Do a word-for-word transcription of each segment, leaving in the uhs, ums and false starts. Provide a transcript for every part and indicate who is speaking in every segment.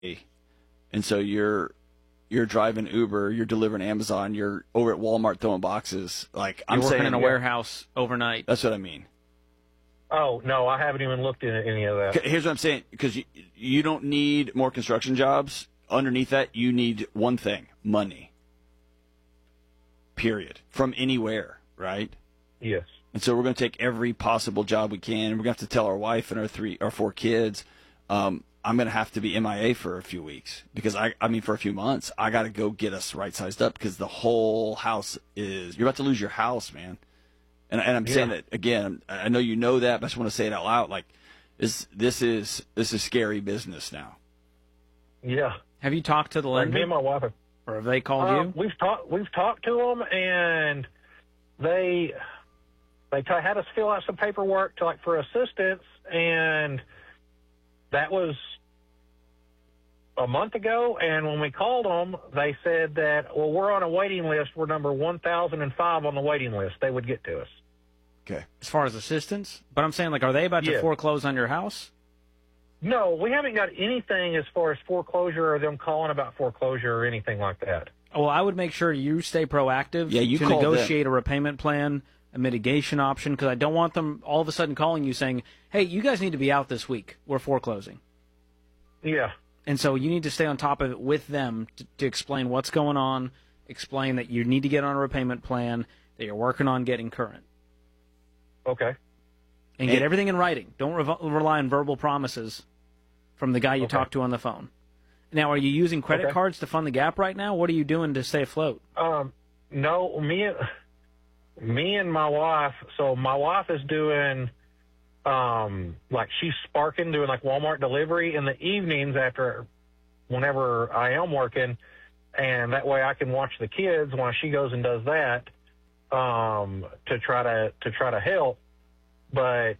Speaker 1: and so you're you're driving Uber, you're delivering Amazon, you're over at Walmart throwing boxes. Like I'm
Speaker 2: you're working
Speaker 1: saying,
Speaker 2: in a
Speaker 1: yeah,
Speaker 2: warehouse overnight.
Speaker 1: That's what I mean.
Speaker 3: Oh, no, I haven't even looked at any of that.
Speaker 1: Here's what I'm saying, because you, you don't need more construction jobs. Underneath that, you need one thing, money. Period. From anywhere, right?
Speaker 3: Yes.
Speaker 1: And so we're going to take every possible job we can. We're going to have to tell our wife and our three, our four kids, um, I'm going to have to be M I A for a few weeks because I, I mean, for a few months, I got to go get us right sized up because the whole house is, you're about to lose your house, man. And, and I'm
Speaker 3: Yeah.
Speaker 1: saying that again. I know you know that, but I just want to say it out loud. Like, this, this is this is scary business now.
Speaker 3: Yeah.
Speaker 2: Have you talked to the
Speaker 3: Like
Speaker 2: lender,
Speaker 3: me and my wife have
Speaker 2: or have they called
Speaker 3: Uh,
Speaker 2: you?
Speaker 3: We've talked. We've talked to them, and they they t- had us fill out some paperwork to like for assistance, and that was a month ago. And when we called them, they said that well, we're on a waiting list. We're number one thousand and five on the waiting list. They would get to us.
Speaker 1: Okay.
Speaker 2: As far as assistance? But I'm saying, like, are they about to
Speaker 3: Yeah.
Speaker 2: foreclose on your house?
Speaker 3: No, we haven't got anything as far as foreclosure or them calling about foreclosure or anything like that.
Speaker 2: Well, I would make sure you stay proactive
Speaker 1: Yeah, you
Speaker 2: to
Speaker 1: call
Speaker 2: negotiate a repayment plan, a mitigation option, because I don't want them all of a sudden calling you saying, hey, you guys need to be out this week. We're foreclosing.
Speaker 3: Yeah.
Speaker 2: And so you need to stay on top of it with them to, to explain what's going on, explain that you need to get on a repayment plan, that you're working on getting current.
Speaker 3: Okay.
Speaker 2: And get
Speaker 1: And-
Speaker 2: everything in writing. Don't re- rely on verbal promises from the guy you
Speaker 3: Okay.
Speaker 2: talked to on the phone. Now, are you using credit
Speaker 3: Okay.
Speaker 2: cards to fund the gap right now? What are you doing to stay afloat?
Speaker 3: Um, no, me and me and my wife. So my wife is doing, um, like she's sparking doing like Walmart delivery in the evenings after, whenever I am working, and that way I can watch the kids while she goes and does that, um, to try to to try to help. But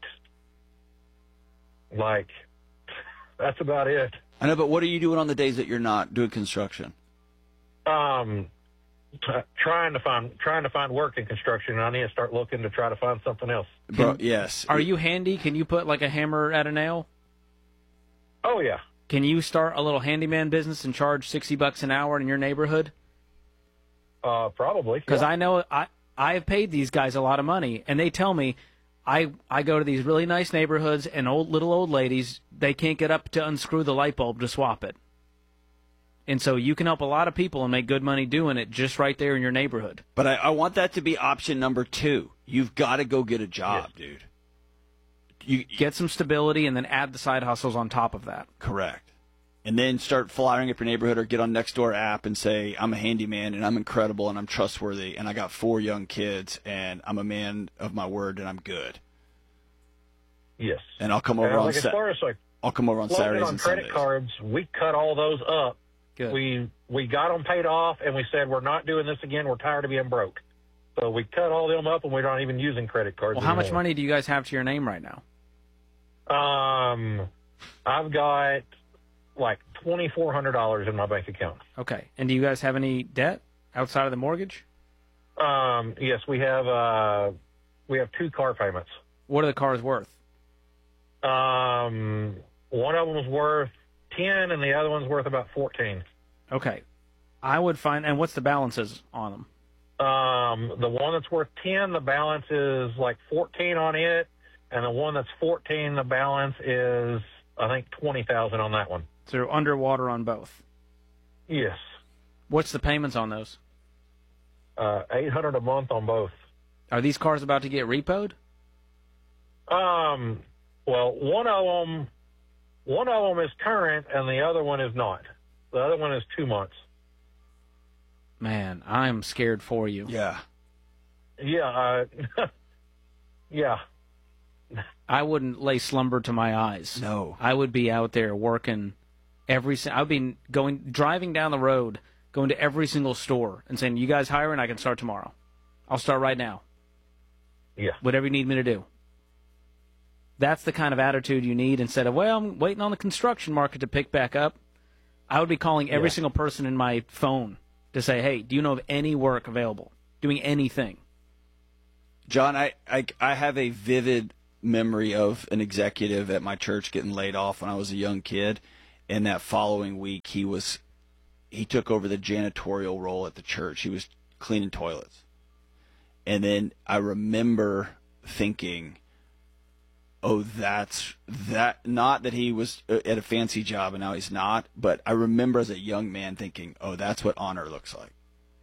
Speaker 3: like, that's about it.
Speaker 1: I know, but what are you doing on the days that you're not doing construction?
Speaker 3: Um, t- trying to find trying to find work in construction, and I need to start looking to try to find something else.
Speaker 1: Bro, yes.
Speaker 2: Are you handy? Can you put like a hammer at a nail?
Speaker 3: Oh yeah,
Speaker 2: Can you start a little handyman business and charge sixty bucks an hour in your neighborhood?
Speaker 3: uh, probably.
Speaker 2: Because
Speaker 3: yeah.
Speaker 2: I know I I have paid these guys a lot of money, and they tell me I I go to these really nice neighborhoods, and old little old ladies, they can't get up to unscrew the light bulb to swap it. And so you can help a lot of people and make good money doing it just right there in your neighborhood.
Speaker 1: But I, I want that to be option number two. You've got to go get a job,
Speaker 3: Yes.
Speaker 1: dude. You
Speaker 2: Get some stability and then add the side hustles on top of that.
Speaker 1: correct. And then start flyering up your neighborhood or get on Nextdoor app and say, I'm a handyman and I'm incredible and I'm trustworthy and I got four young kids and I'm a man of my word and I'm good.
Speaker 3: Yes.
Speaker 1: And I'll come over
Speaker 3: And,
Speaker 1: on
Speaker 3: like as
Speaker 1: Sa-
Speaker 3: far as like
Speaker 1: I'll come over on
Speaker 3: loading
Speaker 1: Saturdays
Speaker 3: on
Speaker 1: and
Speaker 3: credit
Speaker 1: Sundays.
Speaker 3: cards, we cut all those up.
Speaker 2: Good.
Speaker 3: We we got them paid off, and we said we're not doing this again. We're tired of being broke. So we cut all them up, and we're not even using credit cards.
Speaker 2: Well, how much
Speaker 3: anymore.
Speaker 2: money do you guys have to your name right now?
Speaker 3: Um, I've got like twenty four hundred dollars in my bank account.
Speaker 2: Okay. And do you guys have any debt outside of the mortgage?
Speaker 3: Um, yes, we have uh, we have two car payments.
Speaker 2: What are the cars worth?
Speaker 3: Um, one of them was worth ten, and the other one's worth about fourteen.
Speaker 2: Okay. I would find, and what's the balances on them?
Speaker 3: Um, the one that's worth ten, the balance is like fourteen on it, and the one that's fourteen, the balance is I think twenty thousand on that one.
Speaker 2: So they're underwater on both.
Speaker 3: Yes,
Speaker 2: What's the payments on those?
Speaker 3: uh, eight hundred a month on both.
Speaker 2: Are these cars about to get repoed?
Speaker 3: Um, well, one of them, one of them is current, and the other one is not. The other one is two months.
Speaker 2: Man, I'm scared for you.
Speaker 1: Yeah.
Speaker 3: Yeah, uh, yeah.
Speaker 2: I wouldn't lay slumber to my eyes.
Speaker 1: No.
Speaker 2: I would be out there working every. si- I'd be going, driving down the road, going to every single store and saying, "You guys hiring? I can start tomorrow. I'll start right now.
Speaker 3: Yeah.
Speaker 2: Whatever you need me to do." That's the kind of attitude you need instead of, well, I'm waiting on the construction market to pick back up. I would be calling every
Speaker 3: Yeah.
Speaker 2: single person in my phone to say, hey, do you know of any work available? Doing anything.
Speaker 1: John, I, I, I have a vivid memory of an executive at my church getting laid off when I was a young kid. and that following week he was he took over the janitorial role at the church. He was cleaning toilets. And then I remember thinking, oh, that's that, not that he was at a fancy job and now he's not, but I remember as a young man thinking, oh, that's what honor looks like.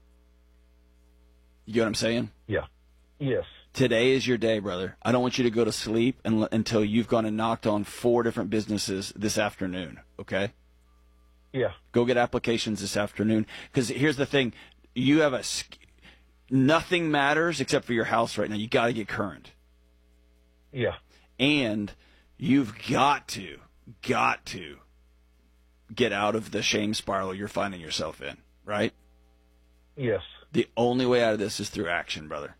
Speaker 1: You get what I'm saying?
Speaker 3: Yeah. Yes.
Speaker 1: Today is your day, brother. I don't want you to go to sleep and, until you've gone and knocked on four different businesses this afternoon, okay?
Speaker 3: Yeah.
Speaker 1: Go get applications this afternoon. Because here's the thing. You have a... Nothing matters except for your house right now. You got to get current.
Speaker 3: Yeah.
Speaker 1: And you've got to, got to get out of the shame spiral you're finding yourself in, right?
Speaker 3: Yes.
Speaker 1: The only way out of this is through action, brother.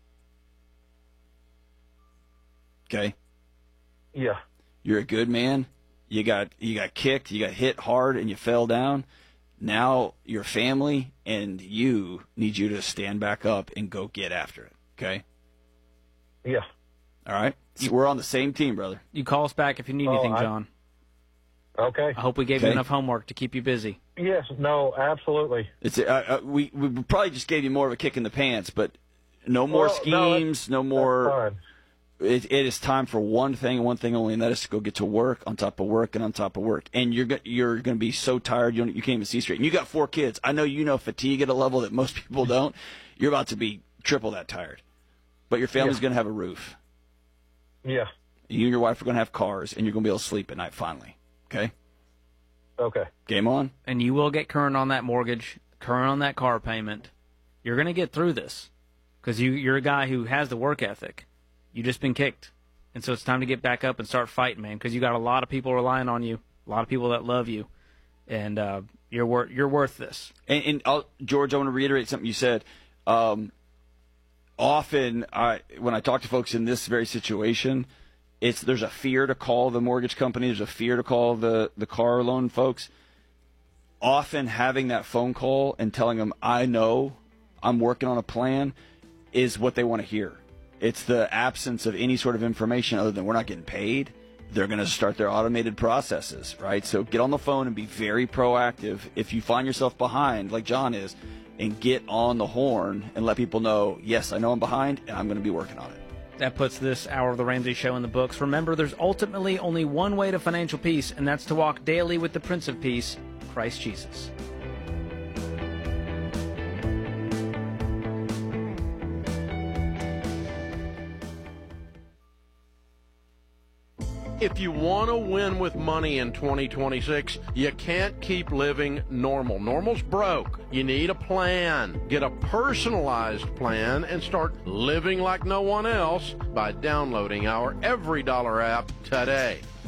Speaker 1: Okay?
Speaker 3: Yeah.
Speaker 1: You're a good man. You got you got kicked, you got hit hard, and you fell down. Now your family and you need you to stand back up and go get after it, okay?
Speaker 3: Yeah.
Speaker 1: All right? So we're on the same team, brother.
Speaker 2: You call us back if you need
Speaker 3: Oh,
Speaker 2: anything,
Speaker 3: I-
Speaker 2: John.
Speaker 3: Okay.
Speaker 2: I hope we gave
Speaker 1: Okay.
Speaker 2: you enough homework to keep you busy.
Speaker 3: Yes. No, absolutely.
Speaker 1: It's uh, uh, we we probably just gave you more of a kick in the pants, but no more
Speaker 3: Well, no,
Speaker 1: schemes, no
Speaker 3: That's
Speaker 1: more.
Speaker 3: fine.
Speaker 1: It, it is time for one thing and one thing only, and that is to go get to work on top of work and on top of work. And you're go- you're going to be so tired you don't, you can't even see straight. And you got four kids. I know you know fatigue at a level that most people don't. You're about to be triple that tired, but your family's
Speaker 3: Yeah.
Speaker 1: going to have a roof.
Speaker 3: Yeah.
Speaker 1: You and your wife are going to have cars, and you're going to be able to sleep at night finally. Okay,
Speaker 3: Okay.
Speaker 1: game on.
Speaker 2: And you will get current on that mortgage, current on that car payment. You're going to get through this because you, you're a guy who has the work ethic. You just been kicked. And so it's time to get back up and start fighting, man, because you got a lot of people relying on you, a lot of people that love you, and uh, you're, wor- you're worth this.
Speaker 1: And, and I'll, George, I want to reiterate something you said. Um, often, I, when I talk to folks in this very situation, it's there's a fear to call the mortgage company. There's a fear to call the, the car loan folks. Often having that phone call and telling them, I know I'm working on a plan, is what they want to hear. It's the absence of any sort of information other than we're not getting paid. They're going to start their automated processes, right? So get on the phone and be very proactive. If you find yourself behind, like John is, and get on the horn and let people know, yes, I know I'm behind, and I'm going to be working on it.
Speaker 2: That puts this hour of the Ramsey Show in the books. Remember, there's ultimately only one way to financial peace, and that's to walk daily with the Prince of Peace, Christ Jesus.
Speaker 4: If you want to win with money in twenty twenty-six, you can't keep living normal. Normal's broke. You need a plan. Get a personalized plan and start living like no one else by downloading our Every Dollar app today.